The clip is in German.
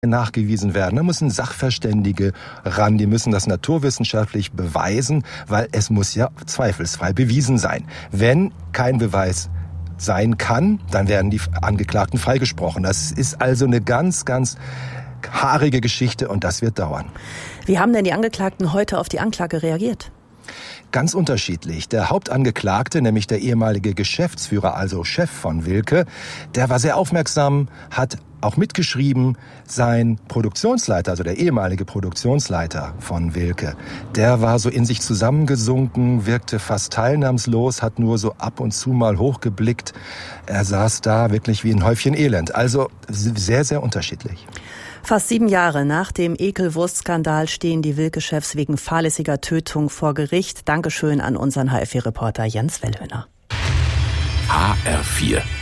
nachgewiesen werden. Da müssen Sachverständige ran, die müssen das naturwissenschaftlich beweisen, weil es muss ja zweifelsfrei bewiesen sein. Wenn kein Beweis sein kann, dann werden die Angeklagten freigesprochen. Das ist also eine ganz, ganz haarige Geschichte und das wird dauern. Wie haben denn die Angeklagten heute auf die Anklage reagiert? Ganz unterschiedlich. Der Hauptangeklagte, nämlich der ehemalige Geschäftsführer, also Chef von Wilke, der war sehr aufmerksam, hat auch mitgeschrieben. Sein Produktionsleiter, also der ehemalige Produktionsleiter von Wilke, der war so in sich zusammengesunken, wirkte fast teilnahmslos, hat nur so ab und zu mal hochgeblickt. Er saß da wirklich wie ein Häufchen Elend. Also sehr, sehr unterschiedlich. Fast 7 Jahre nach dem Ekelwurstskandal stehen die Wilke-Chefs wegen fahrlässiger Tötung vor Gericht. Dankeschön an unseren HFI-Reporter Jens Wellhöhner. HR4